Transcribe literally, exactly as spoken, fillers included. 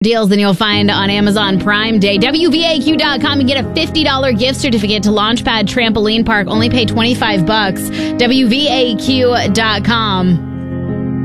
deals than you'll find on Amazon Prime Day. W V A Q dot com and get a fifty dollars gift certificate to Launchpad Trampoline Park. Only pay twenty-five bucks. W V A Q dot com.